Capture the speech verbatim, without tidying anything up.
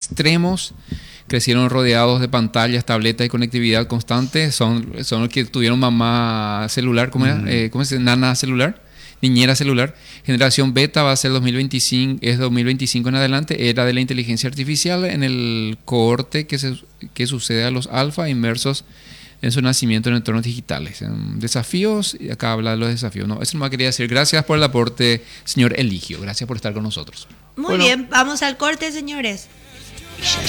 extremos, crecieron rodeados de pantallas, tabletas y conectividad constante. Son, son los que tuvieron mamá celular, ¿cómo era? Mm. Eh, ¿Cómo se dice? Nana celular, niñera celular. Generación beta va a ser dos mil veinticinco, es dos mil veinticinco en adelante, era de la inteligencia artificial en el cohorte que, se, que sucede a los alfa inmersos en su nacimiento en entornos digitales. Desafíos, y acá habla de los desafíos. No, eso no me quería decir. Gracias por el aporte, señor Eligio. Gracias por estar con nosotros. Muy Bueno. bien, vamos al corte, señores.